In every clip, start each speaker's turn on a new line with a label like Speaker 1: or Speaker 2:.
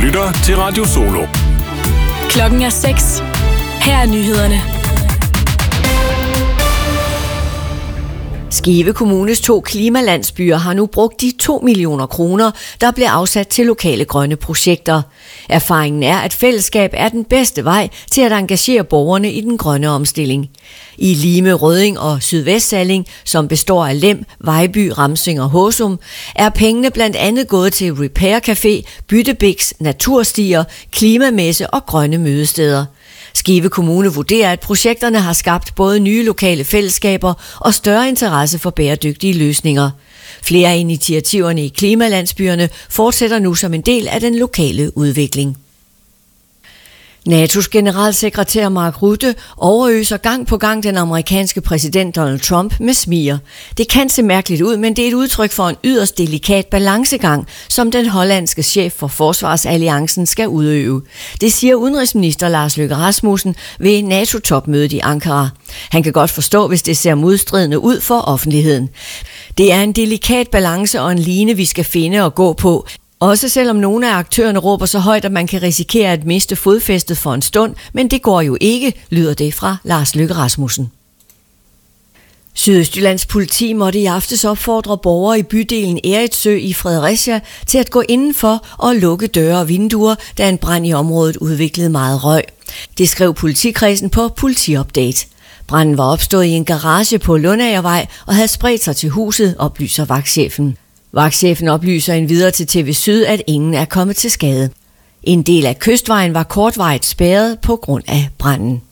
Speaker 1: lytter til Radio Solo.
Speaker 2: Klokken er 6. Her er nyhederne.
Speaker 3: Skive Kommunes 2 klimalandsbyer har nu brugt de 2 millioner kroner, der blev afsat til lokale grønne projekter. Erfaringen er, at fællesskab er den bedste vej til at engagere borgerne i den grønne omstilling. I Lime, Rødding og Sydvestsalling, som består af Lem, Vejby, Ramsing og Håsum, er pengene blandt andet gået til Repair Café, Byttebiks, naturstier, klimamesse og grønne mødesteder. Skive Kommune vurderer, at projekterne har skabt både nye lokale fællesskaber og større interesse for bæredygtige løsninger. Flere af initiativerne i klimalandsbyerne fortsætter nu som en del af den lokale udvikling. NATO's generalsekretær Mark Rutte overøser gang på gang den amerikanske præsident Donald Trump med smiger. Det kan se mærkeligt ud, men det er et udtryk for en yderst delikat balancegang, som den hollandske chef for Forsvarsalliancen skal udøve. Det siger udenrigsminister Lars Løkke Rasmussen ved NATO-topmødet i Ankara. Han kan godt forstå, hvis det ser modstridende ud for offentligheden. Det er en delikat balance og en line, vi skal finde og gå på. Også selvom nogle af aktørerne råber så højt, at man kan risikere at miste fodfæstet for en stund, men det går jo ikke, lyder det fra Lars Løkke Rasmussen. Sydøstjyllands politi måtte i aftes opfordre borgere i bydelen Eritsø i Fredericia til at gå indenfor og lukke døre og vinduer, da en brand i området udviklede meget røg. Det skrev politikredsen på Politiupdate. Branden var opstået i en garage på Lundagervej og havde spredt sig til huset, oplyser vagtchefen. Vagtchefen oplyser endvidere til TV Syd, at ingen er kommet til skade. En del af kystvejen var kortvarigt spærret på grund af branden.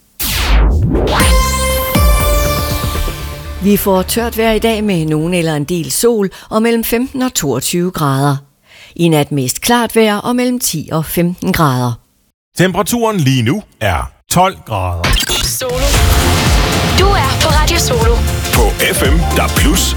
Speaker 3: Vi får tørt vejr i dag med nogen eller en del sol og mellem 15 og 22 grader. I nat mest klart vejr og mellem 10 og 15 grader.
Speaker 1: Temperaturen lige nu er 12 grader.
Speaker 2: Solo